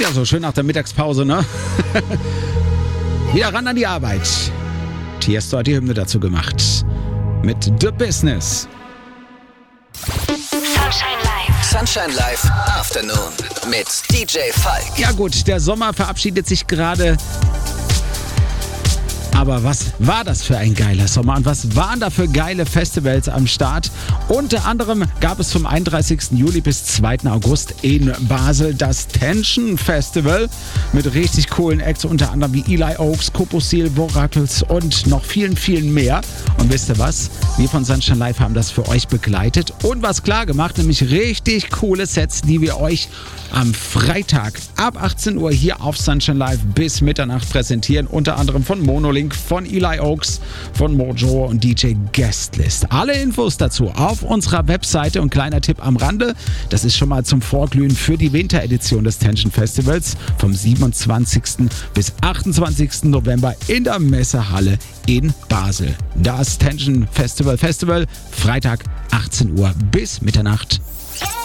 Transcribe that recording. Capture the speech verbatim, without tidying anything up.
Ja, so schön nach der Mittagspause, ne? Wieder ran an die Arbeit. Tiesto hat die Hymne dazu gemacht. Mit The Business. Sunshine Live. Sunshine Live Afternoon mit D J Falk. Ja gut, der Sommer verabschiedet sich gerade. Aber was war das für ein geiler Sommer und was waren da für geile Festivals am Start? Unter anderem gab es vom einunddreißigsten Juli bis zweiten August in Basel das Tension Festival mit richtig coolen Acts, unter anderem wie Eli Oaks, Koposil, Voracles und noch vielen, vielen mehr. Und wisst ihr was? Wir von Sunshine Live haben das für euch begleitet und was klar gemacht, nämlich richtig coole Sets, die wir euch am Freitag ab achtzehn Uhr hier auf Sunshine Live bis Mitternacht präsentieren. Unter anderem von Monolink, von Eli Oaks, von Mojo und D J Guestlist. Alle Infos dazu auf unserer Webseite und kleiner Tipp am Rande. Das ist schon mal zum Vorglühen für die Winteredition des Tension Festivals vom siebenundzwanzigsten bis achtundzwanzigsten November in der Messehalle in Basel. Das Tension Festival Festival, Freitag achtzehn Uhr bis Mitternacht.